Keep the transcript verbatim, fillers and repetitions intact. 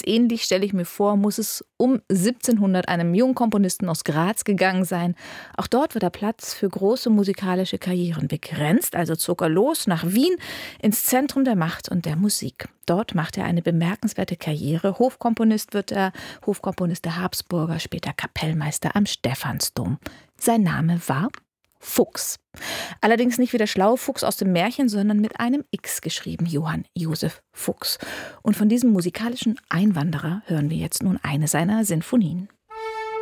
ähnlich, stelle ich mir vor, muss es um siebzehnhundert einem jungen Komponisten aus Graz gegangen sein. Auch dort wird der Platz für große musikalische Karrieren begrenzt, also zog er los nach Wien ins Zentrum der Macht und der Musik. Dort macht er eine bemerkenswerte Karriere. Hofkomponist wird er, Hofkomponist der Habsburger, später Kapellmeister am Stephansdom. Sein Name war Fuchs. Allerdings nicht wie der schlaue Fuchs aus dem Märchen, sondern mit einem X geschrieben, Johann Joseph Fuchs. Und von diesem musikalischen Einwanderer hören wir jetzt nun eine seiner Sinfonien.